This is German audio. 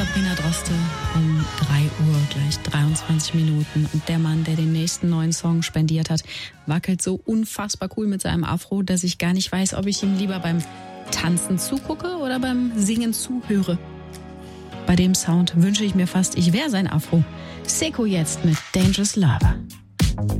Sabrina Droste um 3 Uhr, gleich 23 Minuten. Und der Mann, der den nächsten neuen Song spendiert hat, wackelt so unfassbar cool mit seinem Afro, dass ich gar nicht weiß, ob ich ihm lieber beim Tanzen zugucke oder beim Singen zuhöre. Bei dem Sound wünsche ich mir fast, ich wäre sein Afro. Seko jetzt mit Dangerous Lover.